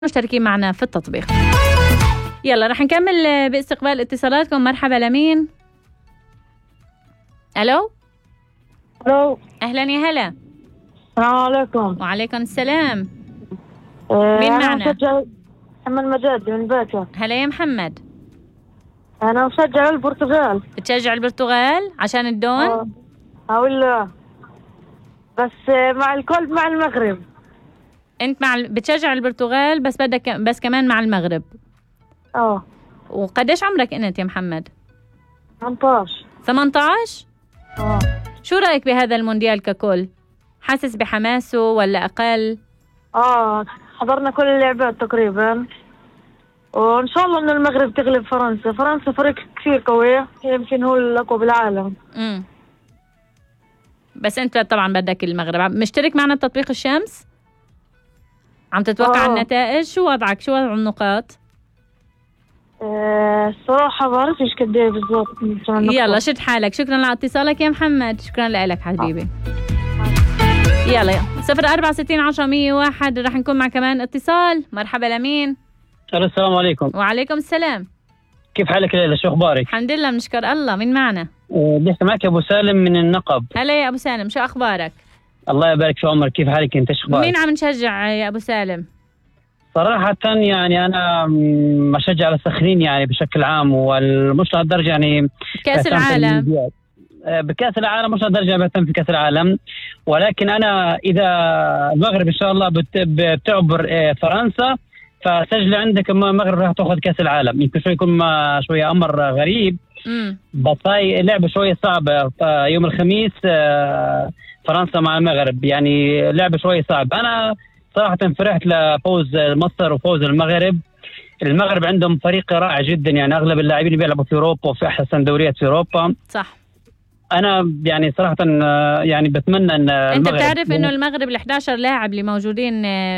مشتركين معنا في التطبيق. يلا رح نكمل باستقبال اتصالاتكم. مرحبا لمين؟ الو اهلا يا هلا. السلام عليكم. وعليكم السلام. مين معنا؟ محمد مجاد من باكر. هلا يا محمد. انا مشجع البرتغال. بتشجع البرتغال عشان الدون؟ ولا بس مع الكل مع المغرب. انت بتشجع البرتغال بس كمان مع المغرب. وقديش عمرك انت يا محمد؟ 18. شو رأيك بهذا المونديال ككل؟ حاسس بحماسه ولا أقل؟ حضرنا كل اللعبات تقريبا، وإن شاء الله إن المغرب تغلب فرنسا. فرنسا فريق كثير قوي، يمكن هو الأقوى بالعالم. بس أنت طبعا بدك المغرب. مشترك معنا بتطبيق الشمس؟ عم تتوقع النتائج؟ شو وضعك؟ شو وضع النقاط؟ الصراحة ما بعرفش قد ايه بالضبط. يلا شد حالك. شكرا لاتصالك يا محمد. شكرا لك حبيبي. يلا 0460100101 رح نكون مع كمان اتصال. مرحبا لمين؟ السلام عليكم. وعليكم السلام. كيف حالك ليلى؟ شو اخبارك؟ الحمد لله بنشكر الله. مين معنا؟ بيحكي معك ابو سالم من النقب. هلا يا ابو سالم، شو اخبارك؟ الله يبارك في عمرك. كيف حالك انت؟ شو اخبارك؟ مين عم نشجع يا ابو سالم؟ صراحة يعني أنا بشجع على السخنين يعني بشكل عام، والمش لهالدرجة يعني كأس العالم. بكأس العالم مش لهالدرجة بهتم في كأس العالم، ولكن أنا إذا المغرب إن شاء الله بتعبر فرنسا، فسجل عندك المغرب راح تأخذ كأس العالم. يمكن شوي يكون شوية أمر غريب، بس هاي لعبة شوية صعبة يوم الخميس فرنسا مع المغرب، يعني لعبة شوية صعبة. أنا صراحة فرحت لفوز مصر وفوز المغرب. المغرب عندهم فريق رائع جدا، يعني أغلب اللاعبين بيلعبوا في أوروبا وفي أحسن دوريات في أوروبا. صح. أنا يعني صراحة يعني بتمنى أن أنت بتعرف إنه المغرب ال11 لاعب اللي موجودين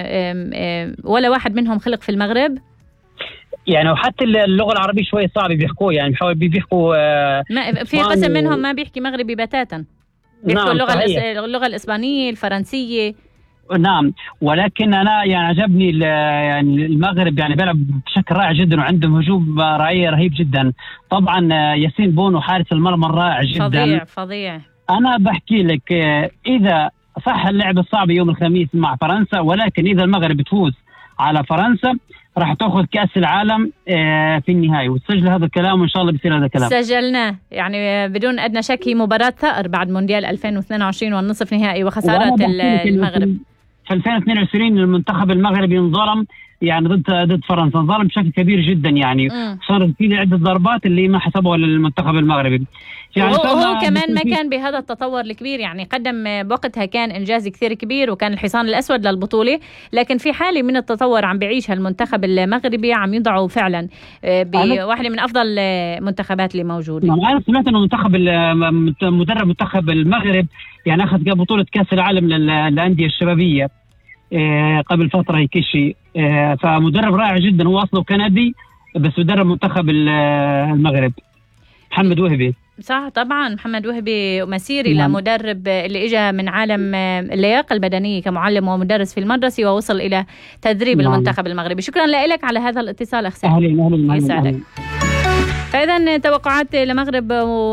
ولا واحد منهم خلق في المغرب؟ يعني وحتى اللغة العربية شوية صعبة بيحكوا، يعني بيحكوا في قسم منهم ما بيحكي مغربي بتاتا، بيحكوا اللغة الإسبانية الفرنسية. نعم، ولكن أنا يعني عجبني يعني المغرب يعني بيلعب بشكل رائع جدا، وعندهم هجوم رهيب جدا. طبعا ياسين بونو حارس المرمى رائع جدا، فظيع. أنا بحكي لك إذا صح اللعبة الصعبة يوم الخميس مع فرنسا، ولكن إذا المغرب تفوز على فرنسا راح تأخذ كأس العالم في النهاية. وتسجل هذا الكلام وإن شاء الله بيصير هذا الكلام. سجلناه يعني بدون أدنى شك. هي مباراة ثأر بعد مونديال 2022 والنصف نهائي وخسارة المغرب. في 2022 المنتخب المغربي انظلم يعني ضد فرنسا، انظلم بشكل كبير جدا، يعني صار في عدة ضربات اللي ما حسبوها للمنتخب المغربي. يعني هو كمان ما كان بهذا التطور الكبير، يعني قدم بوقتها كان إنجاز كثير كبير وكان الحصان الأسود للبطولة، لكن في حالة من التطور عم بيعيشها المنتخب المغربي، عم يضعوا فعلا بواحدة من أفضل المنتخبات اللي موجودة. أنا سمعت أنه مدرب منتخب المغرب يعني أخذ بطولة كأس العالم للأندية الشبابية قبل فترة هيك شيء، فمدرب رائع جدا. هو أصله كندي بس مدرب منتخب المغرب، محمد وهبي. صح طبعا، محمد وهبي مسيري لمدرب اللي اجى من عالم اللياقة البدنية كمعلم ومدرس في المدرسة ووصل إلى تدريب المنتخب المغربي. شكرا لك على هذا الاتصال أخ سعيد. يسعدك. فإذا توقعات المغرب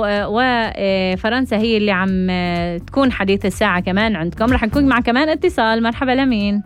وفرنسا هي اللي عم تكون حديث الساعة كمان عندكم. رح نكون مع كمان اتصال. مرحبا لمين؟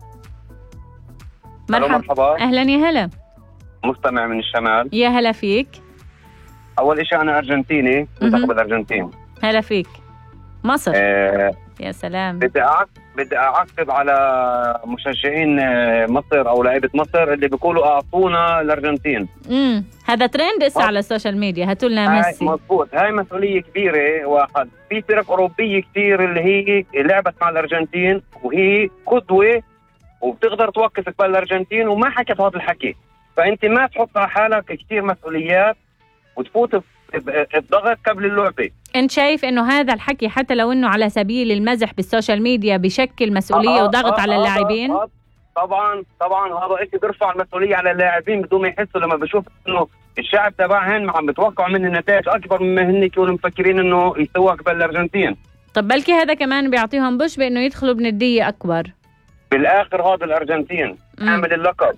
مرحبا. أهلا يا هلا. مستمع من الشمال. يا هلا فيك. أول إشي أنا أرجنتيني، منتخب الأرجنتين. هلا فيك. مصر. يا سلام. بدي أعقب على مشجعين مصر أو لاعيبة مصر اللي بيقولوا أعطونا الأرجنتين. هذا ترند اسا على السوشيال ميديا. هاتولنا ميسي. مضبوط. هاي مسؤولية كبيرة. واحد في فرق أوروبية كتير اللي هي لعبت مع الأرجنتين وهي قدوة وبتقدر توقف قبل الأرجنتين وما حكت هذا الحكي، فأنت ما تحط على حالك كتير مسؤوليات وتفوت الضغط قبل اللعبة. انت شايف انه هذا الحكي حتى لو انه على سبيل المزح بالسوشيال ميديا بشكل مسؤولية وضغط على اللاعبين؟ طبعا هذا إشي بيرفع المسؤولية على اللاعبين بدون ما يحسوا، لما بشوف انه الشعب تبعهن عم بتوقعوا من النتائج اكبر مما هن يكونوا مفكرين انه يسووا قبل الارجنتين. طب بلكي هذا كمان بيعطيهم بوش بانه يدخلوا بندية اكبر بالاخر. هذا الارجنتين حامل اللقب